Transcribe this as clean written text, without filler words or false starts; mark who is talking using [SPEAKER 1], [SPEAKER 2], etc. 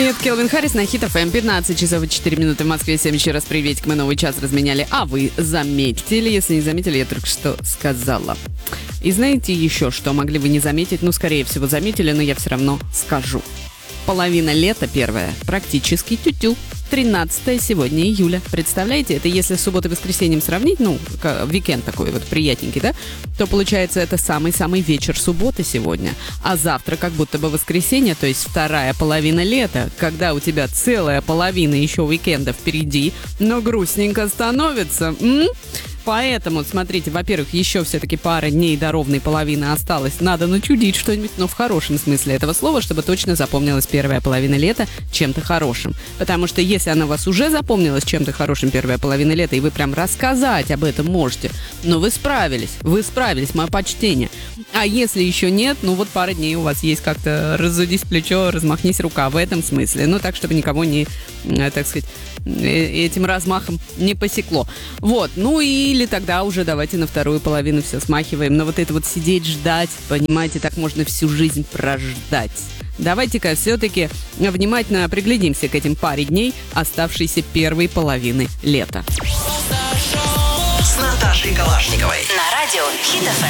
[SPEAKER 1] И это Келвин Харрис на Хит ФМ. 15 часов и 4 минуты в Москве. Всем еще раз приветик. Мы новый час разменяли. А вы заметили? Если не заметили, я только что сказала. И знаете еще, что могли вы не заметить? Ну, скорее всего, заметили, но я все равно скажу. Половина лета первая. Практически тю-тю. 13 сегодня июля. Представляете, это если с субботой и воскресеньем сравнить, ну, уикенд такой вот приятненький, да, то получается это самый-самый вечер субботы сегодня. А завтра как будто бы воскресенье, то есть вторая половина лета, когда у тебя целая половина еще уикенда впереди, но грустненько становится. Поэтому, смотрите, во-первых, еще все-таки пара дней до ровной половины осталось. Надо начудить что-нибудь, но в хорошем смысле этого слова, чтобы точно запомнилась первая половина лета чем-то хорошим. Потому что если она у вас уже запомнилась чем-то хорошим первая половина лета, и вы прям рассказать об этом можете, но вы справились, мое почтение. А если еще нет, ну вот пара дней у вас есть, как-то разудись плечо, размахнись рука в этом смысле. Ну так, чтобы никого не, так сказать, этим размахом не посекло. Вот, ну или тогда уже давайте на вторую половину все смахиваем. Но вот это вот сидеть, ждать, понимаете, так можно всю жизнь прождать. Давайте-ка все-таки внимательно приглядимся к этим паре дней оставшейся первой половины лета.
[SPEAKER 2] С Наташей Калашниковой.
[SPEAKER 3] На радио Хит ФМ.